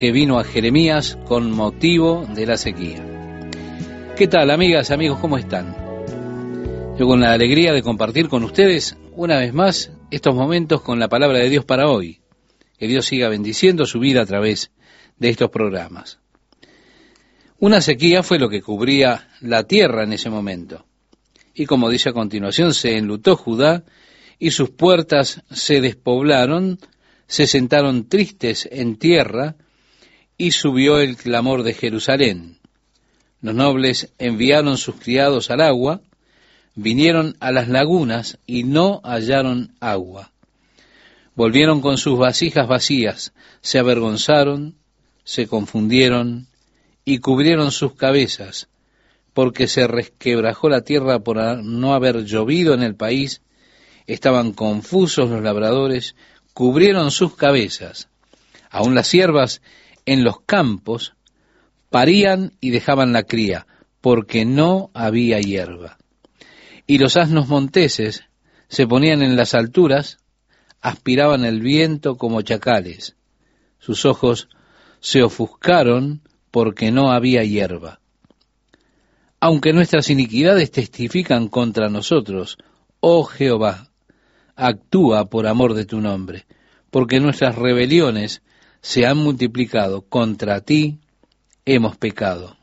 Que vino a Jeremías con motivo de la sequía. ¿Qué tal, amigas, amigos? ¿Cómo están? Yo con la alegría de compartir con ustedes una vez más estos momentos con la palabra de Dios para hoy. Que Dios siga bendiciendo su vida a través de estos programas. Una sequía fue lo que cubría la tierra en ese momento. Y como dice a continuación, se enlutó Judá y sus puertas se despoblaron, se sentaron tristes en tierra, y subió el clamor de Jerusalén. Los nobles enviaron sus criados al agua, vinieron a las lagunas y no hallaron agua. Volvieron con sus vasijas vacías, se avergonzaron, se confundieron y cubrieron sus cabezas, porque se resquebrajó la tierra por no haber llovido en el país. Estaban confusos los labradores, cubrieron sus cabezas. Aun las siervas en los campos parían y dejaban la cría, porque no había hierba. Y los asnos monteses se ponían en las alturas, aspiraban el viento como chacales. Sus ojos se ofuscaron porque no había hierba. Aunque nuestras iniquidades testifican contra nosotros, oh Jehová, actúa por amor de tu nombre, porque nuestras rebeliones se han multiplicado, contra ti hemos pecado.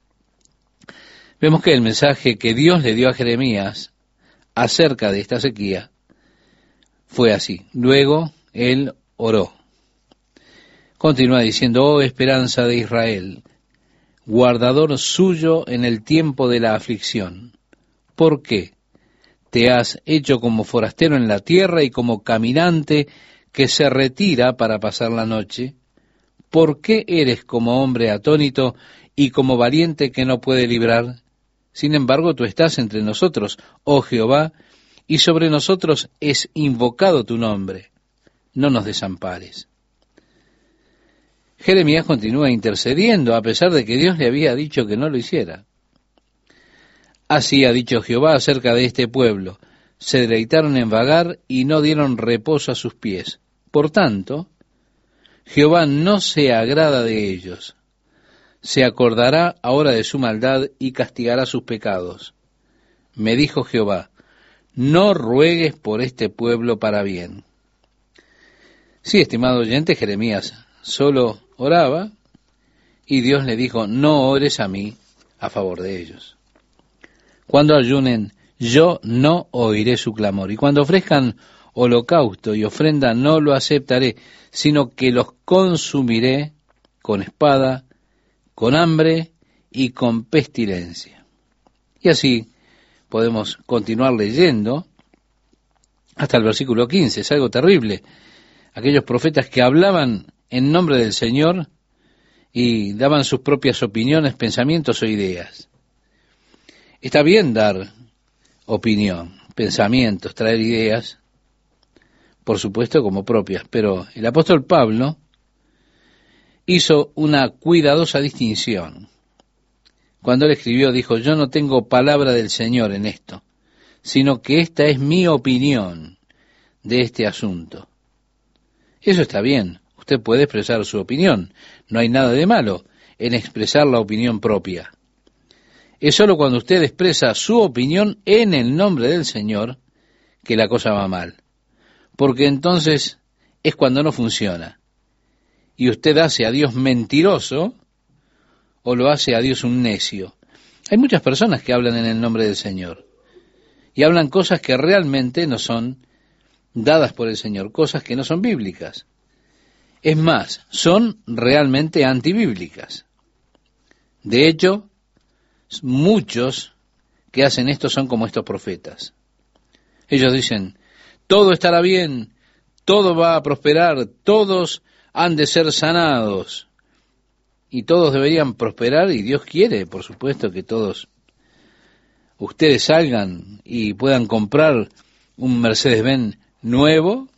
Vemos que el mensaje que Dios le dio a Jeremías acerca de esta sequía fue así. Luego él oró. Continúa diciendo: oh esperanza de Israel, guardador suyo en el tiempo de la aflicción, ¿por qué te has hecho como forastero en la tierra y como caminante que se retira para pasar la noche? ¿Por qué eres como hombre atónito y como valiente que no puede librar? Sin embargo, tú estás entre nosotros, oh Jehová, y sobre nosotros es invocado tu nombre. No nos desampares. Jeremías continúa intercediendo a pesar de que Dios le había dicho que no lo hiciera. Así ha dicho Jehová acerca de este pueblo: se deleitaron en vagar y no dieron reposo a sus pies. Por tanto, Jehová no se agrada de ellos. Se acordará ahora de su maldad y castigará sus pecados. Me dijo Jehová: no ruegues por este pueblo para bien. Sí, estimado oyente, Jeremías solo oraba y Dios le dijo: no ores a mí a favor de ellos. Cuando ayunen, yo no oiré su clamor, y cuando ofrezcan holocausto y ofrenda, no lo aceptaré, sino que los consumiré con espada, con hambre y con pestilencia. Y así podemos continuar leyendo hasta el versículo 15. Es algo terrible. Aquellos profetas que hablaban en nombre del Señor y daban sus propias opiniones, pensamientos o ideas. Está bien dar opinión, pensamientos, traer ideas, por supuesto como propias, pero el apóstol Pablo hizo una cuidadosa distinción. Cuando él escribió, dijo: yo no tengo palabra del Señor en esto, sino que esta es mi opinión de este asunto. Eso está bien, usted puede expresar su opinión, no hay nada de malo en expresar la opinión propia. Es solo cuando usted expresa su opinión en el nombre del Señor que la cosa va mal, porque entonces es cuando no funciona. Y usted hace a Dios mentiroso o lo hace a Dios un necio. Hay muchas personas que hablan en el nombre del Señor y hablan cosas que realmente no son dadas por el Señor, cosas que no son bíblicas. Es más, son realmente antibíblicas. De hecho, muchos que hacen esto son como estos profetas. Ellos dicen: todo estará bien, todo va a prosperar, todos han de ser sanados, y todos deberían prosperar, y Dios quiere, por supuesto, que todos ustedes salgan y puedan comprar un Mercedes-Benz nuevo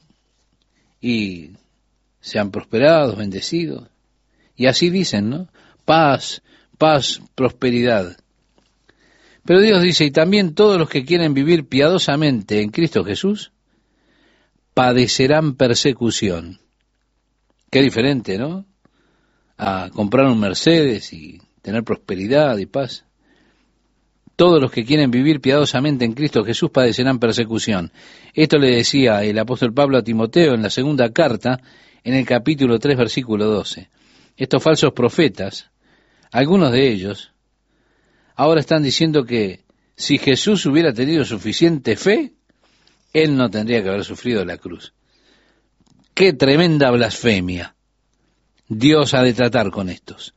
y sean prosperados, bendecidos. Y así dicen, ¿no? Paz, paz, prosperidad. Pero Dios dice: y también todos los que quieren vivir piadosamente en Cristo Jesús padecerán persecución. Qué diferente, ¿no? a comprar un Mercedes y tener prosperidad y paz. Todos los que quieren vivir piadosamente en Cristo Jesús padecerán persecución. Esto le decía el apóstol Pablo a Timoteo en la segunda carta, en el capítulo 3, versículo 12. Estos falsos profetas, algunos de ellos, ahora están diciendo que si Jesús hubiera tenido suficiente fe, Él no tendría que haber sufrido la cruz. ¡Qué tremenda blasfemia! Dios ha de tratar con estos.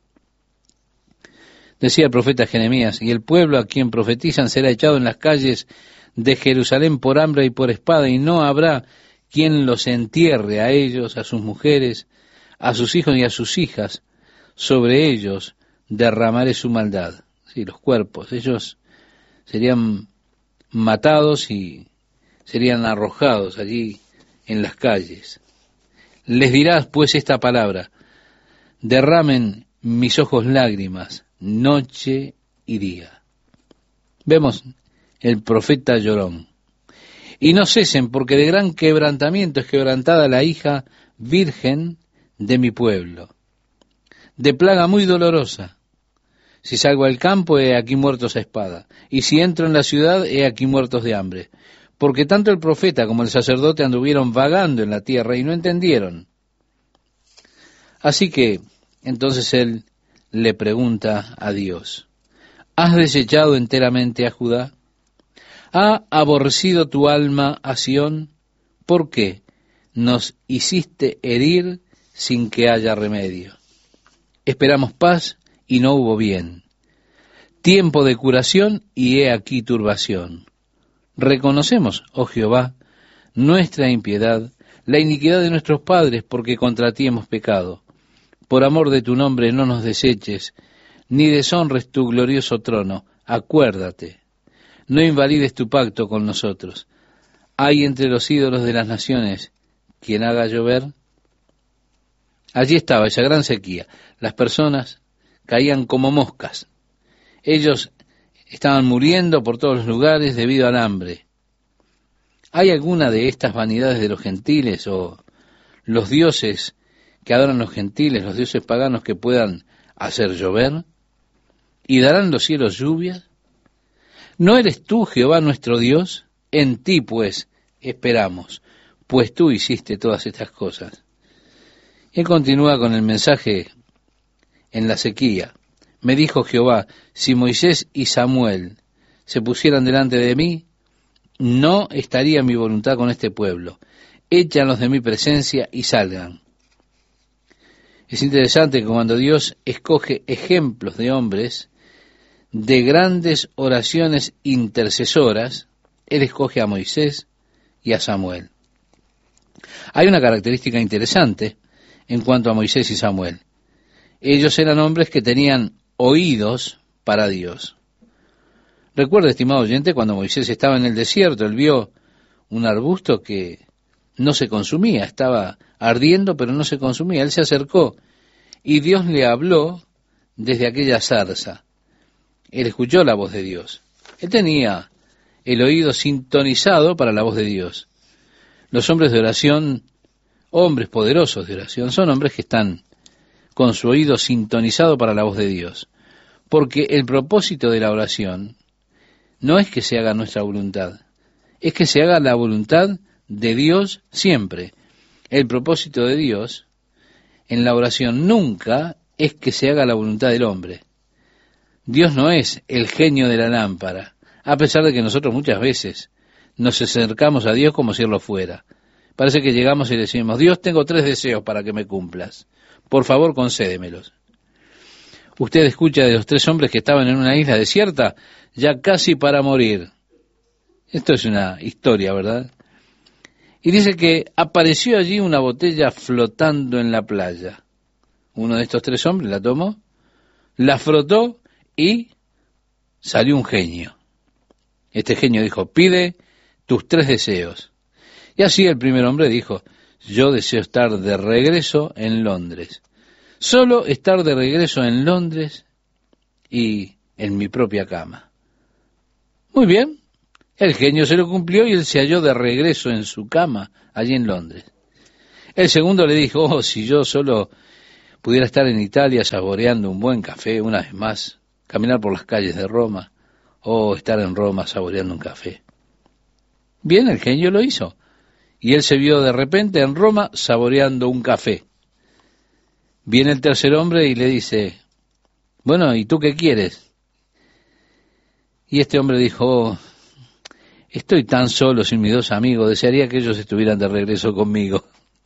Decía el profeta Jeremías, y el pueblo a quien profetizan será echado en las calles de Jerusalén por hambre y por espada, y no habrá quien los entierre a ellos, a sus mujeres, a sus hijos y a sus hijas. Sobre ellos derramaré su maldad. Sí, los cuerpos, ellos serían matados y serían arrojados allí en las calles. Les dirás pues esta palabra: derramen mis ojos lágrimas, noche y día. Vemos el profeta llorón. Y no cesen, porque de gran quebrantamiento es quebrantada la hija virgen de mi pueblo. De plaga muy dolorosa. Si salgo al campo, he aquí muertos a espada. Y si entro en la ciudad, he aquí muertos de hambre. Porque tanto el profeta como el sacerdote anduvieron vagando en la tierra y no entendieron. Así que, entonces él le pregunta a Dios: ¿has desechado enteramente a Judá? ¿Ha aborrecido tu alma a Sión? ¿Por qué nos hiciste herir sin que haya remedio? Esperamos paz y no hubo bien. Tiempo de curación y he aquí turbación. Reconocemos, oh Jehová, nuestra impiedad, la iniquidad de nuestros padres, porque contra ti hemos pecado. Por amor de tu nombre no nos deseches, ni deshonres tu glorioso trono. Acuérdate, no invalides tu pacto con nosotros. ¿Hay entre los ídolos de las naciones quien haga llover? Allí estaba esa gran sequía. Las personas caían como moscas. Ellos estaban muriendo por todos los lugares debido al hambre. ¿Hay alguna de estas vanidades de los gentiles o los dioses que adoran los gentiles, los dioses paganos, que puedan hacer llover? ¿Y darán los cielos lluvias? ¿No eres tú, Jehová, nuestro Dios? En ti, pues, esperamos, pues tú hiciste todas estas cosas. Y continúa con el mensaje en la sequía. Me dijo Jehová: si Moisés y Samuel se pusieran delante de mí, no estaría mi voluntad con este pueblo. Échalos de mi presencia y salgan. Es interesante que cuando Dios escoge ejemplos de hombres de grandes oraciones intercesoras, Él escoge a Moisés y a Samuel. Hay una característica interesante en cuanto a Moisés y Samuel. Ellos eran hombres que tenían oídos para Dios. Recuerda, estimado oyente, cuando Moisés estaba en el desierto, él vio un arbusto que no se consumía, estaba ardiendo, pero no se consumía. Él se acercó y Dios le habló desde aquella zarza. Él escuchó la voz de Dios. Él tenía el oído sintonizado para la voz de Dios. Los hombres de oración, hombres poderosos de oración, son hombres que están con su oído sintonizado para la voz de Dios. Porque el propósito de la oración no es que se haga nuestra voluntad, es que se haga la voluntad de Dios siempre. El propósito de Dios en la oración nunca es que se haga la voluntad del hombre. Dios no es el genio de la lámpara, a pesar de que nosotros muchas veces nos acercamos a Dios como si Él lo fuera. Parece que llegamos y le decimos: Dios, tengo 3 deseos para que me cumplas. Por favor, concédemelos. Usted escucha de los 3 hombres que estaban en una isla desierta, ya casi para morir. Esto es una historia, ¿verdad? Y dice que apareció allí una botella flotando en la playa. Uno de estos 3 hombres la tomó, la frotó y salió un genio. Este genio dijo: pide tus 3 deseos. Y así el primer hombre dijo: yo deseo estar de regreso en Londres. Solo estar de regreso en Londres y en mi propia cama. Muy bien, el genio se lo cumplió y él se halló de regreso en su cama allí en Londres. El segundo le dijo: oh, si yo solo pudiera estar en Italia saboreando un buen café una vez más, caminar por las calles de Roma, o estar en Roma saboreando un café. Bien, el genio lo hizo, y él se vio de repente en Roma saboreando un café. Viene el tercer hombre y le dice, bueno, ¿y tú qué quieres? Y este hombre dijo, "Oh, estoy tan solo sin mis dos amigos, desearía que ellos estuvieran de regreso conmigo".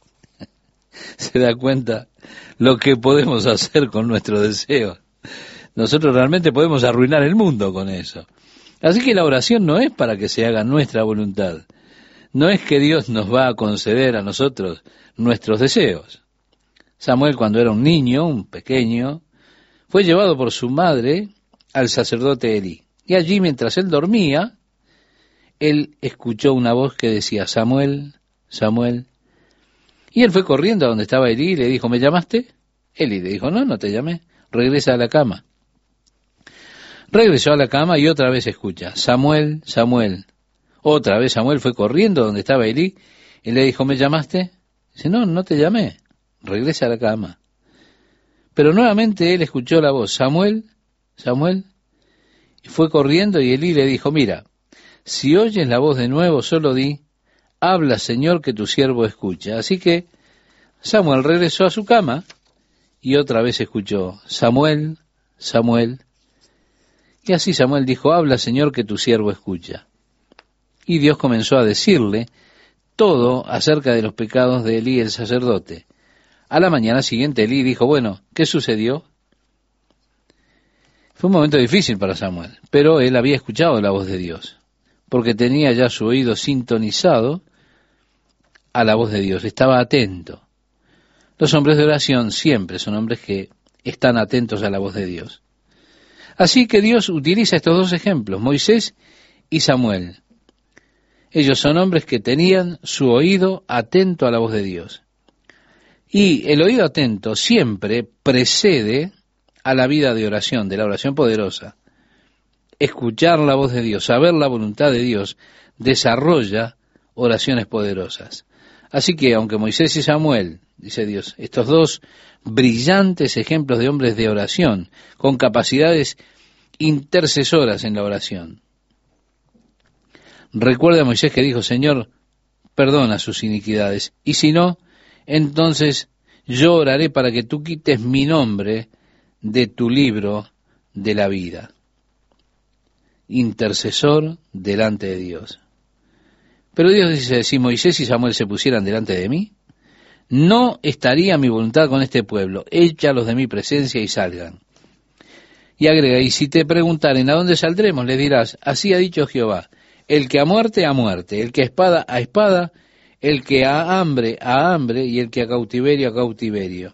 ¿Se da cuenta lo que podemos hacer con nuestro deseo? Nosotros realmente podemos arruinar el mundo con eso. Así que la oración no es para que se haga nuestra voluntad. No es que Dios nos va a conceder a nosotros nuestros deseos. Samuel, cuando era un niño, un pequeño, fue llevado por su madre al sacerdote Elí. Y allí, mientras él dormía, él escuchó una voz que decía, Samuel, Samuel. Y él fue corriendo a donde estaba Elí y le dijo, ¿me llamaste? Elí le dijo, no, no te llamé, regresa a la cama. Regresó a la cama y otra vez escucha, Samuel, Samuel. Otra vez Samuel fue corriendo donde estaba Elí y le dijo, ¿me llamaste? Dice, no, no te llamé, regresa a la cama. Pero nuevamente él escuchó la voz, Samuel, Samuel. Y fue corriendo y Elí le dijo, mira, si oyes la voz de nuevo, solo di, habla, Señor, que tu siervo escucha. Así que Samuel regresó a su cama y otra vez escuchó, Samuel, Samuel. Y así Samuel dijo, habla, Señor, que tu siervo escucha. Y Dios comenzó a decirle todo acerca de los pecados de Elí el sacerdote. A la mañana siguiente Elí dijo, bueno, ¿qué sucedió? Fue un momento difícil para Samuel, pero él había escuchado la voz de Dios, porque tenía ya su oído sintonizado a la voz de Dios, estaba atento. Los hombres de oración siempre son hombres que están atentos a la voz de Dios. Así que Dios utiliza estos dos ejemplos, Moisés y Samuel. Ellos son hombres que tenían su oído atento a la voz de Dios. Y el oído atento siempre precede a la vida de oración, de la oración poderosa. Escuchar la voz de Dios, saber la voluntad de Dios, desarrolla oraciones poderosas. Así que aunque Moisés y Samuel, dice Dios, estos dos brillantes ejemplos de hombres de oración, con capacidades intercesoras en la oración. Recuerda a Moisés que dijo, Señor, perdona sus iniquidades, y si no, entonces yo oraré para que tú quites mi nombre de tu libro de la vida. Intercesor delante de Dios. Pero Dios dice, si Moisés y Samuel se pusieran delante de mí, no estaría mi voluntad con este pueblo, échalos de mi presencia y salgan. Y agrega, y si te preguntaren a dónde saldremos, le dirás, así ha dicho Jehová, el que a muerte, el que a espada, el que a hambre, y el que a cautiverio.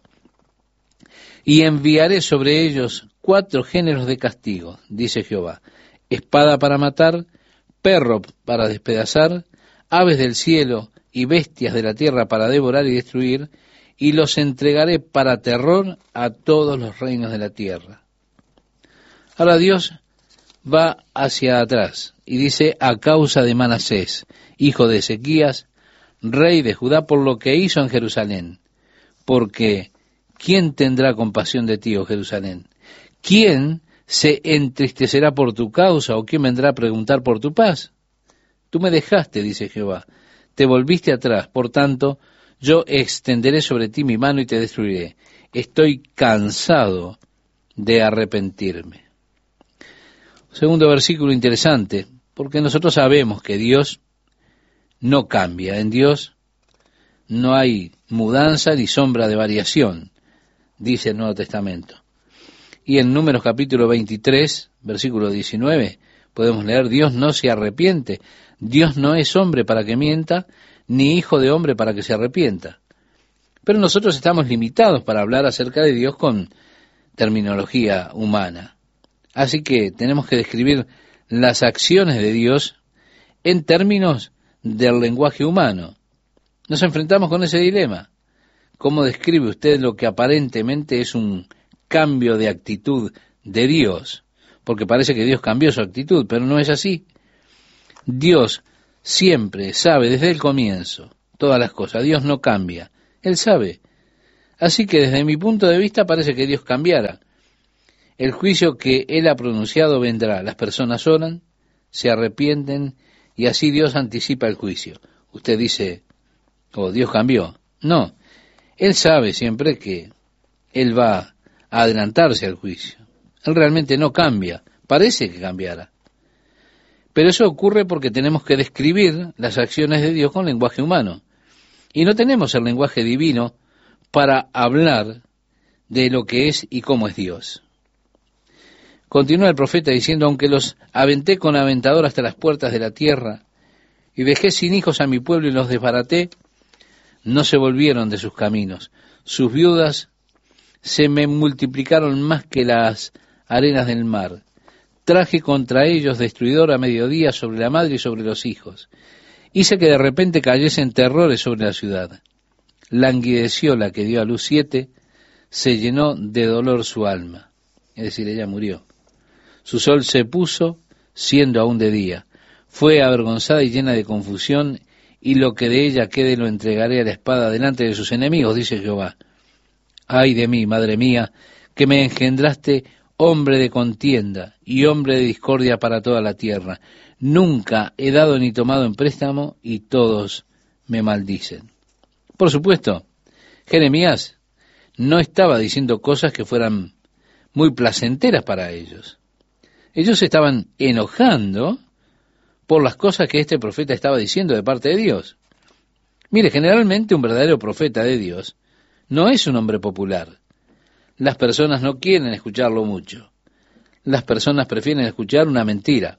Y enviaré sobre ellos 4 géneros de castigo, dice Jehová, espada para matar, perro para despedazar, aves del cielo y bestias de la tierra para devorar y destruir, y los entregaré para terror a todos los reinos de la tierra. Ahora Dios va hacia atrás y dice, a causa de Manasés, hijo de Ezequías, rey de Judá, por lo que hizo en Jerusalén, porque ¿quién tendrá compasión de ti, oh Jerusalén? ¿Quién se entristecerá por tu causa o quién vendrá a preguntar por tu paz? Tú me dejaste, dice Jehová, te volviste atrás, por tanto, yo extenderé sobre ti mi mano y te destruiré. Estoy cansado de arrepentirme. Segundo versículo interesante, porque nosotros sabemos que Dios no cambia. En Dios no hay mudanza ni sombra de variación, dice el Nuevo Testamento. Y en Números capítulo 23, versículo 19, podemos leer, Dios no se arrepiente, Dios no es hombre para que mienta, ni hijo de hombre para que se arrepienta. Pero nosotros estamos limitados para hablar acerca de Dios con terminología humana. Así que tenemos que describir las acciones de Dios en términos del lenguaje humano. Nos enfrentamos con ese dilema. ¿Cómo describe usted lo que aparentemente es un cambio de actitud de Dios? Porque parece que Dios cambió su actitud, pero no es así. Dios siempre sabe desde el comienzo todas las cosas. Dios no cambia. Él sabe. Así que desde mi punto de vista parece que Dios cambiara. El juicio que Él ha pronunciado vendrá. Las personas oran, se arrepienten y así Dios anticipa el juicio. Usted dice, oh, Dios cambió. No, Él sabe siempre que Él va a adelantarse al juicio. Él realmente no cambia, parece que cambiara. Pero eso ocurre porque tenemos que describir las acciones de Dios con lenguaje humano. Y no tenemos el lenguaje divino para hablar de lo que es y cómo es Dios. Continúa el profeta diciendo, aunque los aventé con aventador hasta las puertas de la tierra, y dejé sin hijos a mi pueblo y los desbaraté, no se volvieron de sus caminos. Sus viudas se me multiplicaron más que las arenas del mar. Traje contra ellos destruidor a mediodía sobre la madre y sobre los hijos. Hice que de repente cayesen terrores sobre la ciudad. Languideció la que dio a luz 7, se llenó de dolor su alma. Es decir, ella murió. Su sol se puso, siendo aún de día. Fue avergonzada y llena de confusión, y lo que de ella quede lo entregaré a la espada delante de sus enemigos, dice Jehová. Ay de mí, madre mía, que me engendraste hombre de contienda y hombre de discordia para toda la tierra. Nunca he dado ni tomado en préstamo, y todos me maldicen. Por supuesto, Jeremías no estaba diciendo cosas que fueran muy placenteras para ellos. Ellos se estaban enojando por las cosas que este profeta estaba diciendo de parte de Dios. Mire, generalmente un verdadero profeta de Dios no es un hombre popular. Las personas no quieren escucharlo mucho. Las personas prefieren escuchar una mentira.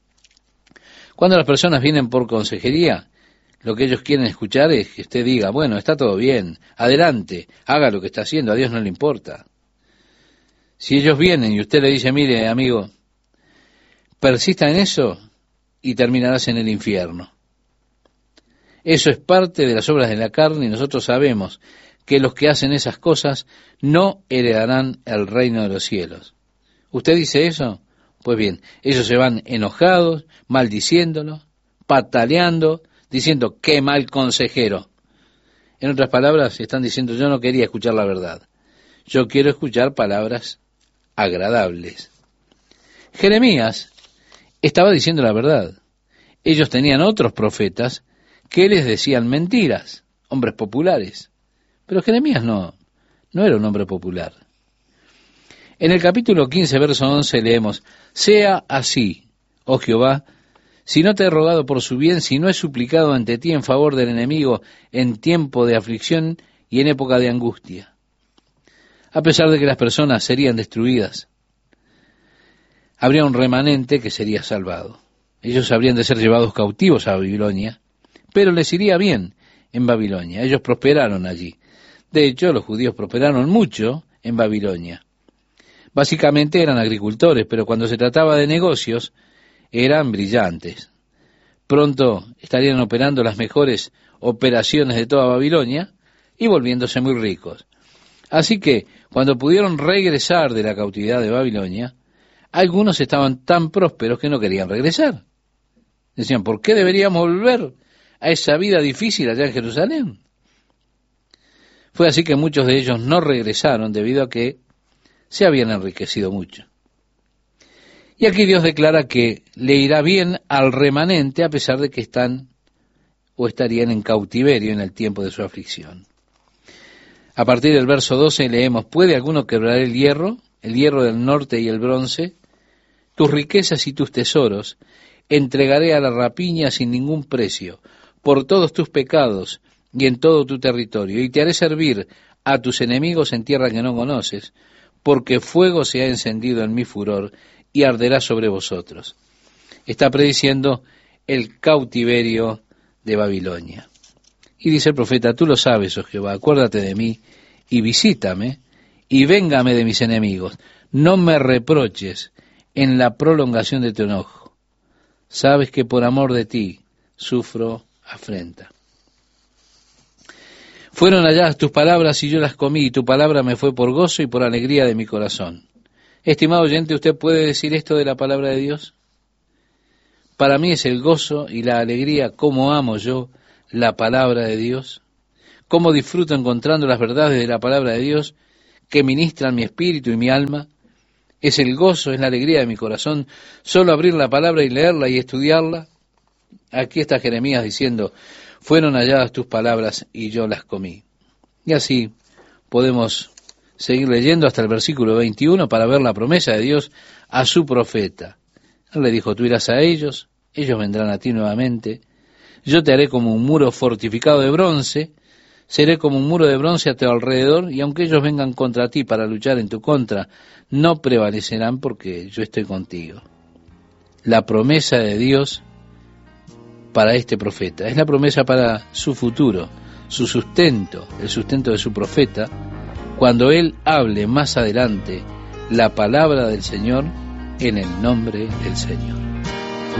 Cuando las personas vienen por consejería, lo que ellos quieren escuchar es que usted diga, bueno, está todo bien, adelante, haga lo que está haciendo, a Dios no le importa. Si ellos vienen y usted le dice, mire, amigo, persista en eso y terminarás en el infierno. Eso es parte de las obras de la carne y nosotros sabemos que los que hacen esas cosas no heredarán el reino de los cielos. ¿Usted dice eso? Pues bien, ellos se van enojados, maldiciéndolo, pataleando, diciendo, qué mal consejero. En otras palabras, están diciendo, yo no quería escuchar la verdad. Yo quiero escuchar palabras agradables. Jeremías estaba diciendo la verdad. Ellos tenían otros profetas que les decían mentiras, hombres populares. Pero Jeremías no era un hombre popular. En el capítulo 15, verso 11, leemos, sea así, oh Jehová, si no te he rogado por su bien, si no he suplicado ante ti en favor del enemigo en tiempo de aflicción y en época de angustia. A pesar de que las personas serían destruidas, habría un remanente que sería salvado. Ellos habrían de ser llevados cautivos a Babilonia, pero les iría bien en Babilonia. Ellos prosperaron allí. De hecho, los judíos prosperaron mucho en Babilonia. Básicamente eran agricultores, pero cuando se trataba de negocios, eran brillantes. Pronto estarían operando las mejores operaciones de toda Babilonia y volviéndose muy ricos. Así que, cuando pudieron regresar de la cautividad de Babilonia, algunos estaban tan prósperos que no querían regresar. Decían, ¿por qué deberíamos volver a esa vida difícil allá en Jerusalén? Fue así que muchos de ellos no regresaron debido a que se habían enriquecido mucho. Y aquí Dios declara que le irá bien al remanente a pesar de que están o estarían en cautiverio en el tiempo de su aflicción. A partir del verso 12 leemos, ¿puede alguno quebrar el hierro del norte y el bronce? Tus riquezas y tus tesoros entregaré a la rapiña sin ningún precio, por todos tus pecados y en todo tu territorio, y te haré servir a tus enemigos en tierra que no conoces, porque fuego se ha encendido en mi furor y arderá sobre vosotros. Está prediciendo el cautiverio de Babilonia. Y dice el profeta, tú lo sabes, oh Jehová, acuérdate de mí y visítame y véngame de mis enemigos. No me reproches en la prolongación de tu enojo. Sabes que por amor de ti sufro afrenta. Fueron allá tus palabras y yo las comí, y tu palabra me fue por gozo y por alegría de mi corazón. Estimado oyente, ¿usted puede decir esto de la palabra de Dios? Para mí es el gozo y la alegría, cómo amo yo la palabra de Dios, cómo disfruto encontrando las verdades de la palabra de Dios que ministran mi espíritu y mi alma. Es el gozo, es la alegría de mi corazón, solo abrir la palabra y leerla y estudiarla. Aquí está Jeremías diciendo, fueron halladas tus palabras y yo las comí. Y así podemos seguir leyendo hasta el versículo 21 para ver la promesa de Dios a su profeta. Él le dijo, tú irás a ellos vendrán a ti nuevamente, yo te haré como un muro fortificado de bronce, seré como un muro de bronce a tu alrededor, y aunque ellos vengan contra ti para luchar en tu contra, no prevalecerán porque yo estoy contigo. La promesa de Dios para este profeta es la promesa para su futuro, su sustento, el sustento de su profeta, cuando él hable más adelante la palabra del Señor en el nombre del Señor.